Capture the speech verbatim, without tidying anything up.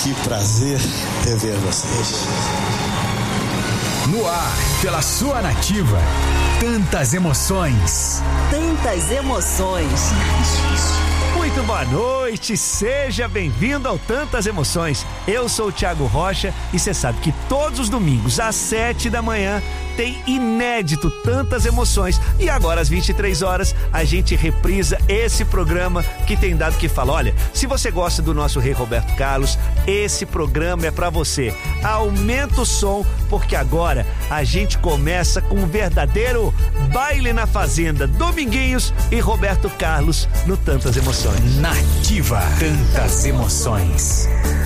Que prazer rever vocês. No ar, pela sua Nativa. Tantas emoções. Tantas emoções. Muito boa noite, seja bem-vindo ao Tantas Emoções. Eu sou o Thiago Rocha e você sabe que todos os domingos às sete da manhã tem inédito Tantas Emoções. E agora às vinte e três horas a gente reprisa esse programa que tem dado que falar. Olha, se você gosta do nosso rei Roberto Carlos, esse programa é pra você. Aumenta o som, porque agora a gente começa com um verdadeiro baile na fazenda. Dominguinhos e Roberto Carlos no Tantas Emoções. Nativa. Tantas emoções.